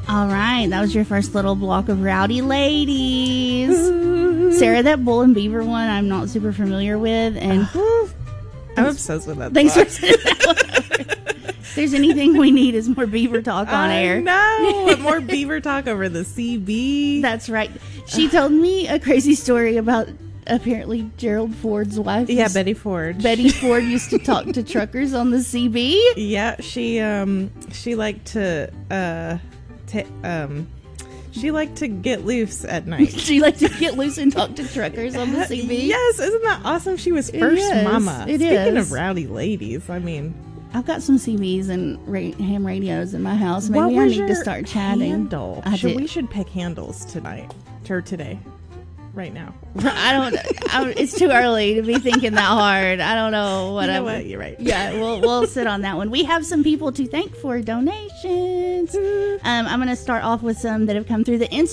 All right, that was your first little block of Rowdy Ladies. Sarah, that Bull and Beaver one I'm not super familiar with, and I'm obsessed with that. Thanks for saying that one. If there's anything we need is more Beaver talk on air. No, more Beaver talk over the CB. That's right. She told me a crazy story about apparently Gerald Ford's wife. Yeah, Betty Ford. Betty Ford used to talk to truckers on the CB. Yeah, she liked to she liked to get loose at night. She liked to get loose and talk to truckers on the CB. Yes, isn't that awesome? She was first mama. It Speaking is. of rowdy ladies, I mean, I've got some CBs and ham radios in my house. Maybe I need to start chatting. Handle? We should pick handles tonight or today, right now. It's too early to be thinking that hard. I don't know what. You know what? You're right. Yeah, we'll sit on that one. We have some people to thank for donations. I'm going to start off with some that have come through the Instagram.